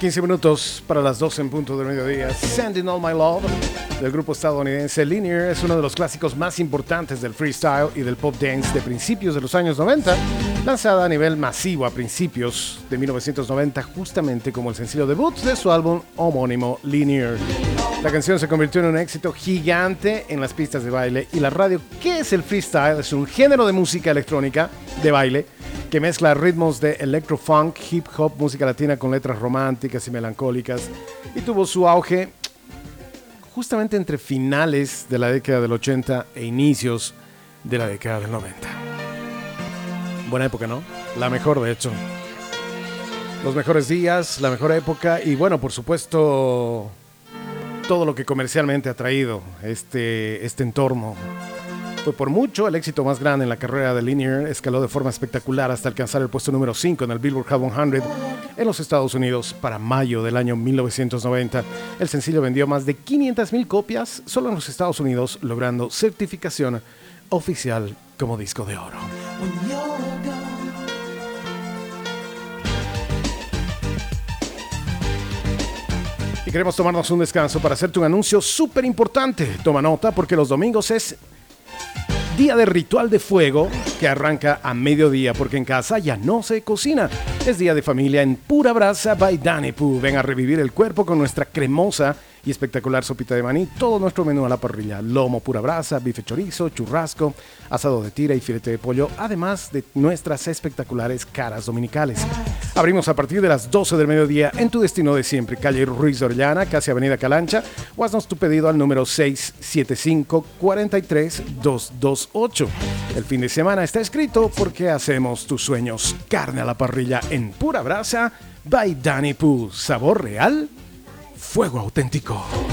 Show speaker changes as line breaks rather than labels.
15 minutos para las 12 en punto del mediodía. Sending All My Love del grupo estadounidense Linear es uno de los clásicos más importantes del freestyle y del pop dance de principios de los años 90, lanzada a nivel masivo a principios de 1990, justamente como el sencillo debut de su álbum homónimo Linear. La canción se convirtió en un éxito gigante en las pistas de baile y la radio. ¿Qué es el freestyle? Es un género de música electrónica de baile que mezcla ritmos de electrofunk, hip hop, música latina con letras románticas y melancólicas, y tuvo su auge justamente entre finales de la década del 80 e inicios de la década del 90. Buena época, ¿no? La mejor, de hecho. Los mejores días, la mejor época y, bueno, por supuesto, todo lo que comercialmente ha traído este entorno. Fue por mucho el éxito más grande en la carrera de Linear. Escaló de forma espectacular hasta alcanzar el puesto número 5 en el Billboard Hot 100 en los Estados Unidos para mayo del año 1990. El sencillo vendió más de 500,000 copias solo en los Estados Unidos, logrando certificación oficial como disco de oro. Y queremos tomarnos un descanso para hacerte un anuncio súper importante. Toma nota porque los domingos es día de ritual de fuego que arranca a mediodía porque en casa ya no se cocina. Es día de familia en Pura Brasa by Danny Poo. Ven a revivir el cuerpo con nuestra cremosa y espectacular sopita de maní. Todo nuestro menú a la parrilla: lomo pura brasa, bife chorizo, churrasco, asado de tira y filete de pollo, además de nuestras espectaculares caras dominicales. Abrimos a partir de las 12 del mediodía en tu destino de siempre, calle Ruiz de Orellana, casi Avenida Calancha, o haznos tu pedido al número 675-43228. El fin de semana está escrito porque hacemos tus sueños carne a la parrilla en Pura Brasa by Danny Poo. Sabor real, fuego auténtico.